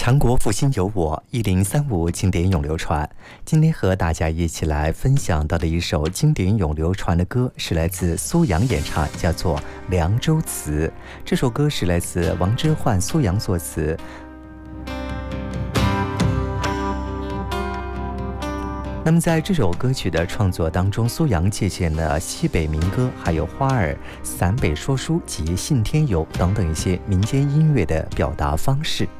常国复兴有我，1035经典永流传。今天和大家一起来分享到的一首经典永流传的歌，是来自苏阳演唱，叫做《凉州词》。这首歌是来自王之涣、苏阳作词。那么在这首歌曲的创作当中，苏阳借鉴了西北民歌，还有花儿、陕北说书及信天游等等一些民间音乐的表达方式。